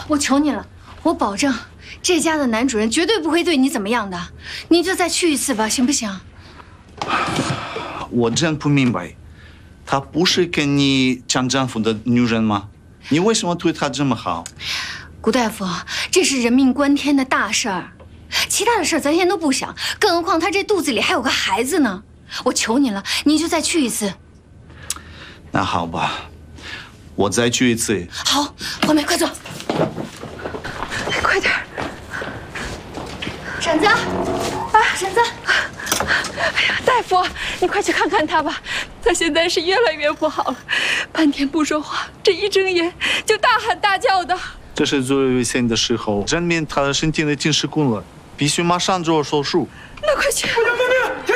我求你了，我保证这家的男主人绝对不会对你怎么样的，你就再去一次吧，行不行？ 我真不明白，她不是跟你抢丈夫的女人吗？你为什么对她这么好？ 谷大夫，这是人命关天的大事儿，其他的事儿咱先都不想，更何况她这肚子里还有个孩子呢。我求你了，你就再去一次。 那好吧，我再去一次。 好，黄梅，快坐。 快点！ 婶子，啊，婶子。 哎呀，大夫，你快去看看他吧，他现在是越来越不好了，半天不说话，这一睁眼就大喊大叫的。 这是最危险的时候，证明他的身体内进失控了，必须马上做手术。 那快去！ 不行，停！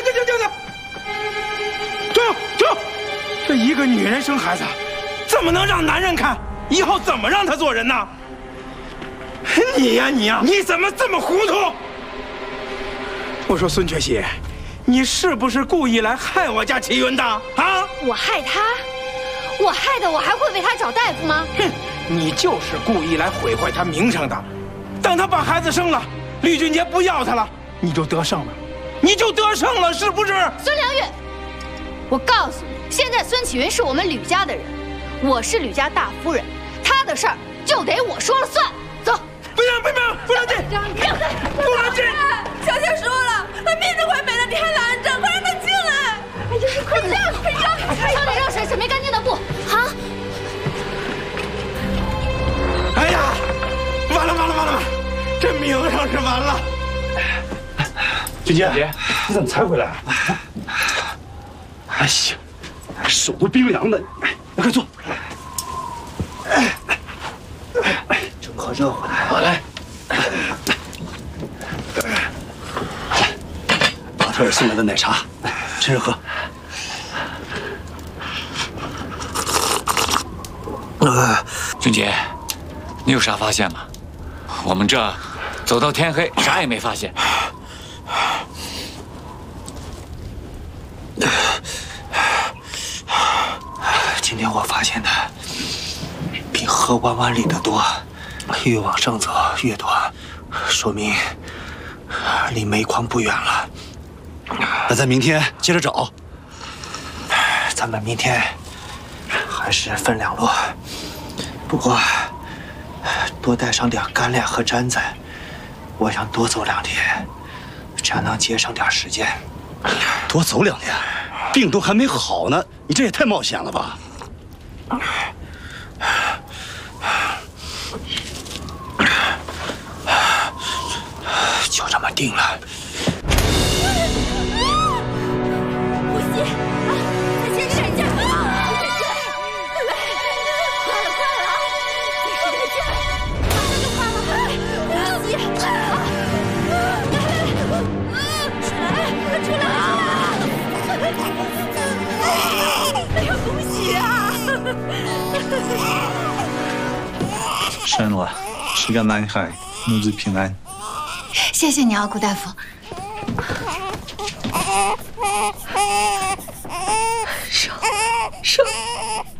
停！这一个女人生孩子，怎么能让男人看？以后怎么让他做人呢？你呀，你怎么这么糊涂？我说孙雀喜，你是不是故意来害我家齐云的啊？ 我害他？我害的，我还会为他找大夫吗？ 哼，你就是故意来毁坏他名声的。等他把孩子生了，吕俊杰不要他了，你就得胜了，是不是？ 孙良玉，我告诉你，现在孙启云是我们吕家的人，我是吕家大夫人，他的事儿就得我说了算。走。 不能进！不能进！ 小姐说了，他命都快没了，你还拦着，快让他进来！哎呀，快让！ 仓里热水，准备干净的布。好。 哎呀，完了！这名声是完了。俊杰，你怎么才回来？哎呀，手都冰凉的。快坐。 正好热乎呢。 好嘞。 老特尔送来的奶茶，趁热喝。 俊杰，你有啥发现吗？我们这走到天黑，啥也没发现。 今天我发现的比河湾湾里的多，越往上走越多，说明离煤矿不远了。那咱明天接着找。咱们明天还是分两路，不过多带上点干粮和毡子，我想多走2天，这样能节省点时间。 多走2天，病都还没好呢，你这也太冒险了吧？ 就这么定了。 呼吸，再坚持点劲！快了啊！再使点劲！马上就快了！呼吸！出来！哎呀，恭喜啊！ 生了，是个男孩，母子平安。 谢谢你啊，谷大夫。 收。